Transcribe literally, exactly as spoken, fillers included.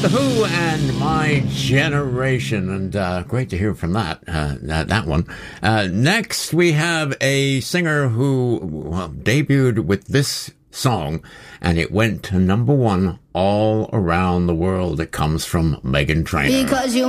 The Who and My Generation, and uh, great to hear from that uh, that, that one. Uh, next, we have a singer who well, debuted with this song, and it went to number one all around the world. It comes from Meghan Trainor. Because you